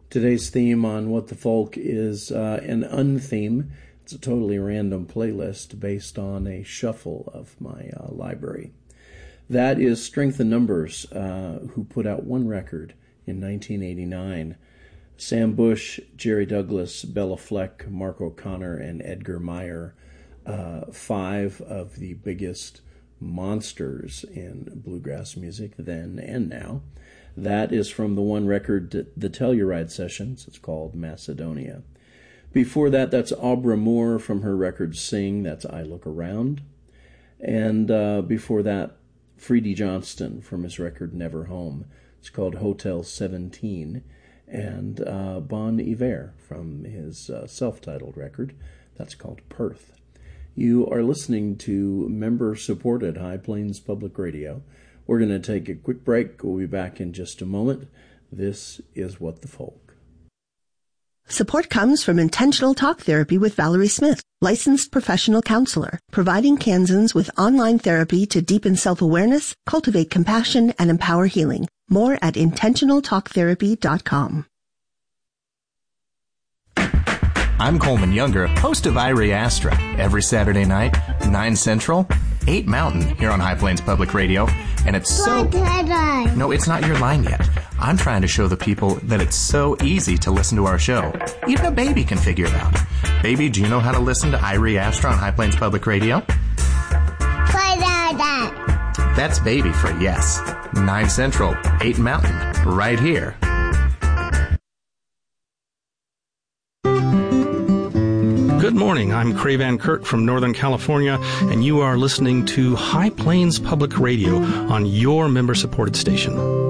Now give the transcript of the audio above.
Today's theme on What the Folk is an untheme. It's a totally random playlist based on a shuffle of my library. That is Strength in Numbers, who put out one record in 1989. Sam Bush, Jerry Douglas, Bella Fleck, Mark O'Connor, and Edgar Meyer, 5 of the biggest monsters in bluegrass music then and now. That is from the one record, the Telluride Sessions. It's called Macedonia. Before that, that's Aubrey Moore from her record Sing. That's I Look Around. And before that, Freddie Johnston from his record Never Home. It's called Hotel 17. And Bon Iver from his self-titled record. That's called Perth. You are listening to member-supported High Plains Public Radio. We're going to take a quick break. We'll be back in just a moment. This is What the Folk. Support comes from Intentional Talk Therapy with Valerie Smith, licensed professional counselor, providing Kansans with online therapy to deepen self-awareness, cultivate compassion, and empower healing. More at intentionaltalktherapy.com. I'm Coleman Younger, host of Irie Astra, every Saturday night, 9 Central, 8 Mountain, here on High Plains Public Radio. And it's so... No, it's not your line yet. I'm trying to show the people that it's so easy to listen to our show. Even a baby can figure it out. Baby, do you know how to listen to Irie Astra on High Plains Public Radio? That's baby for yes. 9 Central, 8 Mountain, right here. Good morning. I'm Cray Van Kirk from Northern California, and you are listening to High Plains Public Radio on your member-supported station.